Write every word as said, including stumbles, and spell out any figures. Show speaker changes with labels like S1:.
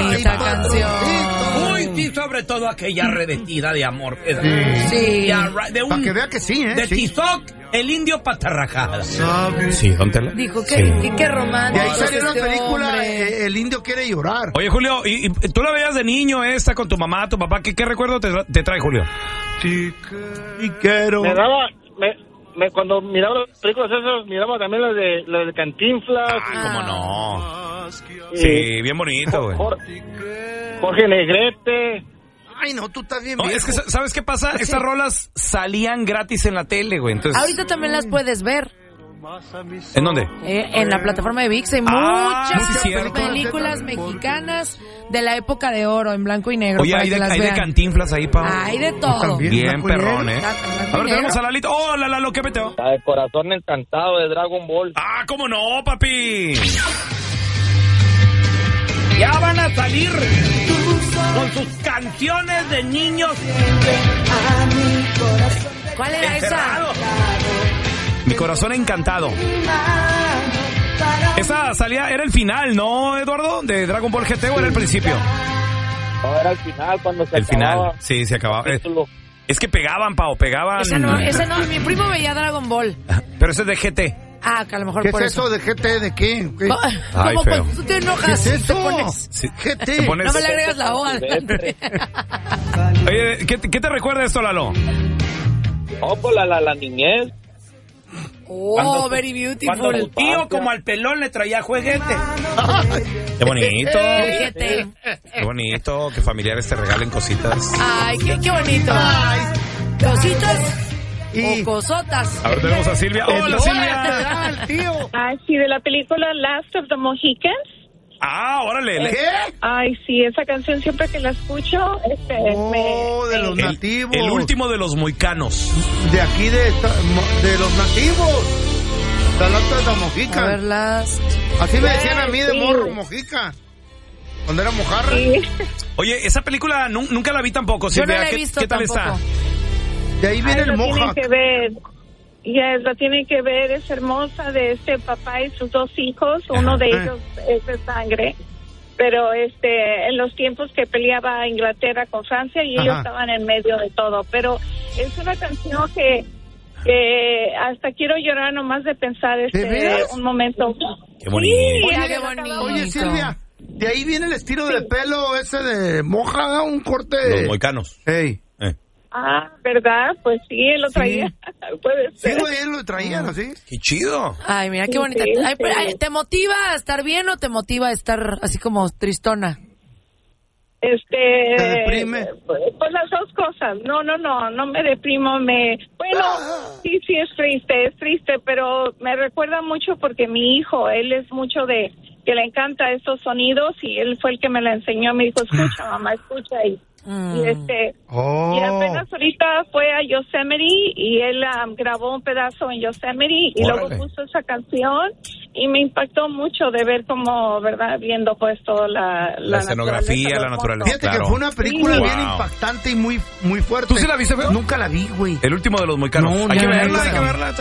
S1: bonita
S2: Ay,
S1: canción.
S3: Uy, sí, sobre todo aquella revestida de amor.
S2: Sí.
S1: Sí.
S3: Ya, de un,
S2: Para que vea que sí, ¿eh?
S3: de
S2: Sí.
S3: Tizoc, el indio patarrajada.
S4: Sí, ¿dónde te la?
S1: Dijo que,
S4: Sí.
S1: que, que romántico.
S2: De ahí salió la
S1: este
S2: película
S1: hombre.
S2: eh, El indio quiere llorar.
S4: Oye, Julio, ¿y, y tú la veías de niño esta con tu mamá, tu papá? ¿Qué, qué recuerdo te, te trae, Julio?
S2: Sí, y quiero.
S5: Me daba, me, me, cuando miraba las películas esas, miraba también las de, las de Cantinflas.
S4: Ah, cómo no.
S5: y-
S4: Sí, bien bonito, güey.
S5: Jorge, Jorge Negrete.
S2: Ay, no, tú estás bien
S4: No,
S2: viejo.
S4: es que, ¿sabes qué pasa? Estas rolas salían gratis en la tele, güey. Entonces,
S1: Ahorita también las puedes ver.
S4: ¿en dónde?
S1: Eh, en la plataforma de ViX hay
S4: Ah,
S1: muchas
S4: sí, cierto.
S1: películas mexicanas de la época de oro, en blanco y negro.
S4: Oye,
S1: para
S4: hay,
S1: que
S4: de,
S1: las
S4: hay de
S1: vean.
S4: Cantinflas ahí, Pau.
S1: Hay de todo.
S2: También.
S4: Bien
S2: blanco y
S4: perrón,
S2: negro.
S4: ¿eh?
S1: Está en blanco y
S4: A ver,
S1: negro.
S4: tenemos a Lalito. Hola, Lalo, ¿qué peteo?
S5: La de Corazón Encantado de Dragon Ball.
S4: Ah, ¿cómo no, papi?
S3: Ya van a salir con sus canciones de niños
S1: ¿Cuál era esa?
S3: encerrados.
S4: Mi corazón encantado. Esa salía, era el final, ¿no, Eduardo? ¿De Dragon Ball G T o era el principio?
S5: No, era el final cuando se
S4: El final,
S5: acababa.
S4: sí, se acababa. Eh,
S5: Título.
S4: es que pegaban, Pau, pegaban.
S1: Esa no, esa no, mi primo veía Dragon Ball.
S4: Pero ese es de G T.
S1: Ah, que a lo mejor
S2: ¿Qué
S1: por
S2: es eso de G T? ¿De qué? ¿Qué,
S1: Co-
S4: Ay,
S1: Como
S4: feo.
S1: cuando tú te
S2: ¿Qué
S1: enojas
S2: es
S1: y te
S2: eso?
S1: pones...
S4: Sí.
S2: G T.
S4: Te pones-
S1: No me le agregas la O.
S4: Oye, ¿qué, ¿qué te recuerda esto, Lalo?
S5: Oh, pues la, la, la niñez.
S1: Oh, very
S3: Cuando
S1: beautiful.
S3: tu tío como al pelón le traía juguete.
S4: Qué bonito.
S1: Fíjate.
S4: Qué bonito que familiares te regalen cositas.
S1: Ay, qué, qué bonito. Cositas
S2: Y-
S1: o cosotas.
S4: A ver, tenemos a Silvia. Hola, Silvia.
S2: Ah, el tío.
S6: Ah, sí, de la película Last of the Mohicans.
S4: Ah, órale. le-
S2: ¿Qué?
S6: Ay, sí, esa canción siempre que la escucho, este,
S2: Oh,
S6: me...
S2: de los
S6: me-
S4: El,
S2: nativos.
S4: el último de los moicanos.
S2: De aquí, de, esta- mo- de los nativos. La lata de la
S1: A
S2: mojica.
S1: verlas.
S2: Así me decían a mí de
S6: Sí.
S2: morro, mojica. Cuando era mojarra.
S6: Sí.
S4: Oye, esa película nu- nunca la vi tampoco,
S1: Yo no
S4: Silvia.
S1: la he
S4: ¿Qué,
S1: visto
S4: qué tal
S1: tampoco.
S4: está?
S2: De ahí viene
S6: Ay,
S2: el
S6: la tienen
S2: moja.
S6: que ver. Ya, la tienen que ver, es hermosa, de este papá y sus dos hijos. Uno de
S2: Ajá.
S6: ellos es de sangre. Pero este, en los tiempos que peleaba Inglaterra con Francia y ellos
S2: Ajá.
S6: estaban en medio de todo. Pero es una canción que, que hasta quiero llorar nomás de pensar este
S2: ¿De veras?
S6: un momento.
S4: Qué bonito.
S6: Sí,
S1: Oye,
S6: la
S1: qué
S6: verdad,
S1: bonito.
S2: Oye, Silvia, de ahí viene el estilo de pelo ese de moja, ¿no? Un corte.
S4: Los moicanos.
S2: Ey.
S4: Eh.
S6: Ah, ¿verdad? Pues sí, él lo
S2: Sí.
S6: traía. Puede
S2: Sí,
S6: ser.
S2: güey, él lo traían así.
S4: Qué chido.
S1: Ay, mira qué
S6: Sí,
S1: bonita.
S6: sí,
S1: Ay, pero,
S6: sí.
S1: ay, ¿te motiva a estar bien o te motiva a estar así como tristona?
S6: Este,
S2: ¿Te deprime?
S6: Pues las dos cosas. No, no, no, no me deprimo, me... Bueno, sí, sí es triste, es triste, pero me recuerda mucho porque mi hijo, él es mucho de que le encanta estos sonidos y él fue el que me la enseñó, me dijo, escucha, mamá, escucha, y,
S1: Mm.
S6: y este...
S2: Oh.
S6: Y apenas ahorita fue a Yosemite y él um, grabó un pedazo en Yosemite y
S4: Órale.
S6: luego puso esa canción y me impactó mucho de ver cómo, ¿verdad? Viendo pues toda la...
S4: La escenografía,
S6: naturaleza,
S4: la
S6: los
S4: naturaleza.
S6: monstruos.
S2: Fíjate
S4: Claro.
S2: que fue una película
S6: Sí.
S2: bien
S4: Wow.
S2: impactante y muy, muy fuerte.
S4: ¿Tú sí la viste, feo?
S2: Nunca la vi, güey.
S4: El último de los moicanos.
S2: No,
S4: hay
S2: ya
S4: que
S2: no la he
S4: verla, hay
S2: visto.
S4: que verla.